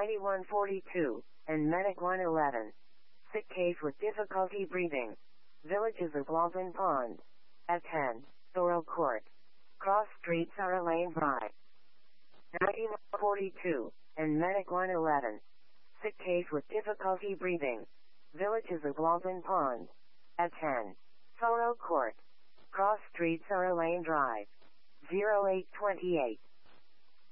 9142, and Medic 111. Sick case with difficulty breathing. Villages of Walden Pond. At 10, Thorold Court. Cross Street, Sarah Lane Drive. 9142, and Medic 111. Sick case with difficulty breathing. Villages of Walden Pond. At 10, Thorold Court. Cross Street, Sarah Lane Drive. 0828.